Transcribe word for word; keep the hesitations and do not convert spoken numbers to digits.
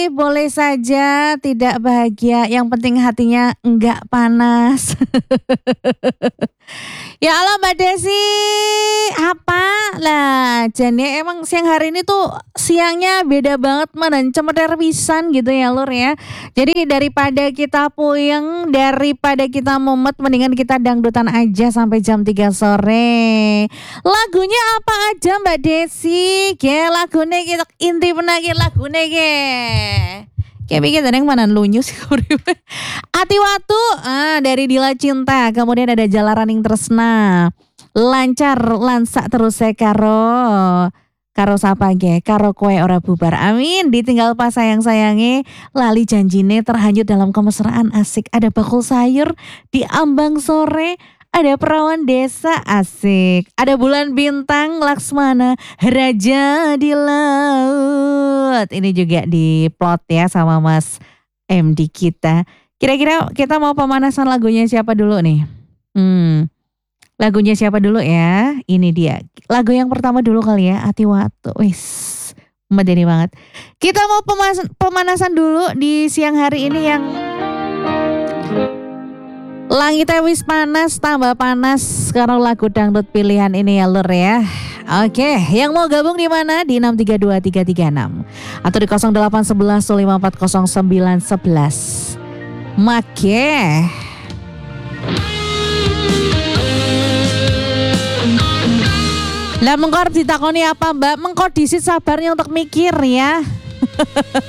Boleh saja tidak bahagia, yang penting hatinya enggak panas. Ya Allah Mbak Desi, apa? Lah jane emang siang hari ini tuh siangnya beda banget man, cemeter pisan gitu ya Lur ya. Jadi daripada kita puyeng, daripada kita mumet, mendingan kita dangdutan aja sampai jam tiga sore. Lagunya apa aja Mbak Desi? Ge lagune kita inti penagi lagune ge. Kayak bikin yang mana lunyus Ati Watu ah, dari Dila Cinta. Kemudian ada Jalaraning Tresna. Lancar lansak terus saya karo Karo sapa ge, karo kue ora bubar. Amin. Ditinggal pas sayang-sayange, lali janjine terhanyut dalam kemesraan asik. Ada bakul sayur di ambang sore. Ada perawan desa asik. Ada bulan bintang Laksmana Raja di laut. Ini juga di plot ya sama Mas M D kita. Kira-kira kita mau pemanasan lagunya siapa dulu nih? Hmm, lagunya siapa dulu ya? Ini dia. Lagu yang pertama dulu kali ya. Ati Watu. Wis, medeni banget. Kita mau pemanasan, pemanasan dulu di siang hari ini yang langitnya wis panas, tambah panas karena lagu dangdut pilihan ini ya Lur ya. Oke, yang mau gabung di mana? Di enam tiga dua tiga tiga enam atau di nol delapan satu satu lima empat nol sembilan satu satu. Make. Lah mengkor ditakoni apa Mbak? Mengkor disit sabarnya untuk mikir ya.